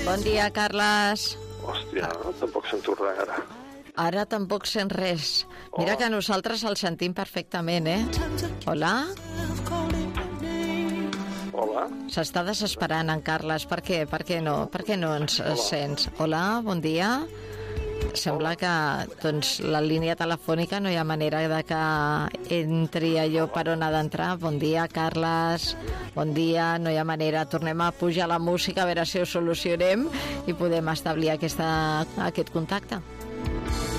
Bon dia, Carles. Hòstia, tampoc sento res ara. Ara tampoc sent res. Mira que nosaltres el sentim perfectament, Hola? Hola? S'està desesperant, en Carles. Per què? Per què no ens sents? Hola, bon dia. Sembla que doncs, la línia telefònica no hi ha manera de que entri allò per on ha d'entrar. Bon dia, Carles. Bon dia, no hi ha manera. Tornem a pujar la música a veure si ho solucionem i podem establir aquest contacte.